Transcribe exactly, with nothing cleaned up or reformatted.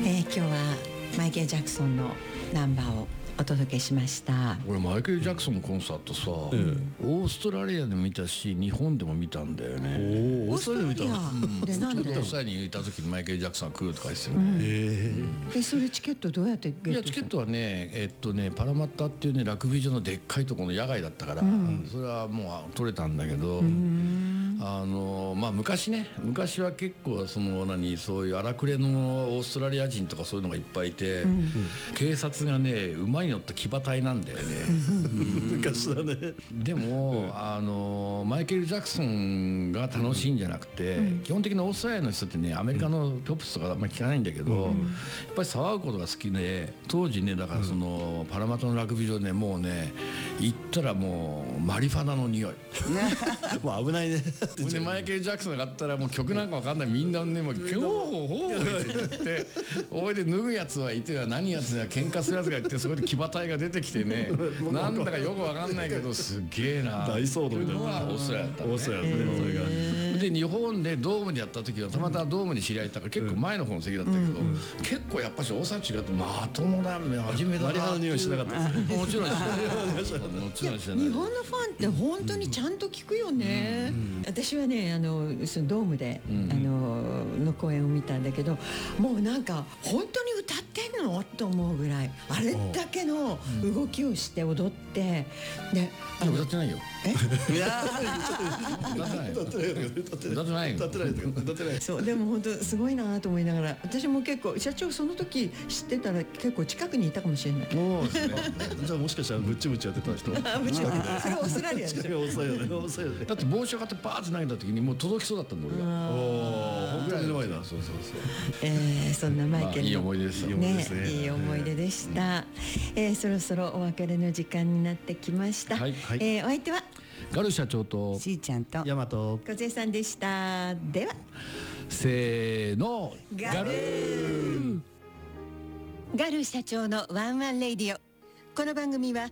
えー、今日はマイケル・ジャクソンのナンバーをお届けしました。 俺マイケル・ジャクソンのコンサートさ、うん、オーストラリアでも見たし日本でも見たんだよね。 オーストラリアで見た、うん、でなんでオーストラリアにいた時にマイケル・ジャクソンが来るとかですよね、うんえー、それチケットどうやってゲットしたの？ いやチケットはねえっとねパラマッタっていうねラグビー場のでっかいところの野外だったから、うん、それはもう取れたんだけど、うんあのまあ、昔ね昔は結構その何そういう荒くれのオーストラリア人とかそういうのがいっぱいいて、うん、警察がね馬に乗った騎馬隊なんだよね昔だね。 でも、うん、あのマイケル・ジャクソンが楽しいんじゃなくて、うん、基本的にオーストラリアの人ってねアメリカのトップスとかあんまり聞かないんだけど、うん、やっぱり騒ぐことが好きで当時ねだからその、うん、パラマタのラグビー場でもうね行ったらもうマリファナの匂いもう危ないねでマイケル・ジャクソンがあったらもう曲なんかわかんないみんなねもう「キョーホー」って言っておいで脱ぐやつはいては何やつや喧嘩するやつがいてそこで騎馬隊が出てきてねなんだかよくわかんないけどすげえな大騒動みたいなのがオーストラリアだったね。 オーストラリアだねそれが。 で日本でドームでやった時はたまたまドームに知り合いたから結構前の方の席だったけど、うん、結構やっぱし大阪違ってまともだね初めだな。 マリハの匂いしなかったですね。 もちろんしないもちろんしない。 日本のファンって本当にちゃんと聞くよね、うんうん、私はねあのそのドームで、うん、あのの公演を見たんだけどもうなんか本当に歌ってんのと思うぐらいあれだけの動きをして踊ってで歌ってないよ。 え？ いや歌ってないよ。歌ってないよ。歌ってないよ。歌ってないよ。歌ってないよ。 そうでも本当すごいなと思いながら私も結構社長その時知ってたら結構近くにいたかもしれない。 そうですね。じゃあもしかしたらムチムチやってた人。 ムチムチ。それはオーストラリアで。 オーストラリアで。オーストラリアで。 だって帽子を買ってバーって投げた時にもう届きそうだったんだ俺が。おお本当にうまいな。そうそうそう。 えー、そんなマイケルの、 まあ、いい思い出ですよね。いい思い出でした。えー、そろそろお別れの時間になってきました。はい。えー、お相手はガル社長としーちゃんとヤマト小杉さんでした。ではせーのガルガル社長のワンワンレイディオ。この番組は